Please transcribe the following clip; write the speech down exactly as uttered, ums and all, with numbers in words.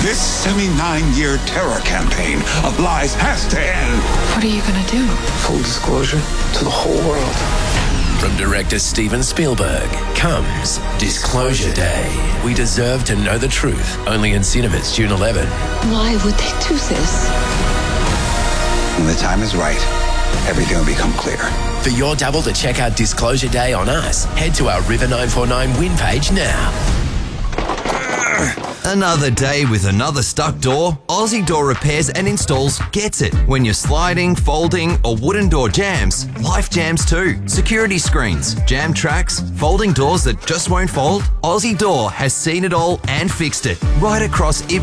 This seventy-nine-year terror campaign of lies has to end. What are you gonna do? Full disclosure to the whole world. From director Steven Spielberg comes Disclosure Day. We deserve to know the truth. Only in cinemas June eleventh. Why would they do this? When the time is right, everything will become clear. For your double to check out Disclosure Day on us, head to our River nine forty-nine win page now. Another day with another stuck door? Aussie Door Repairs and Installs gets it. When you're sliding, folding, or wooden door jams, life jams too. Security screens, jam tracks, folding doors that just won't fold. Aussie Door has seen it all and fixed it. Right across Ipswich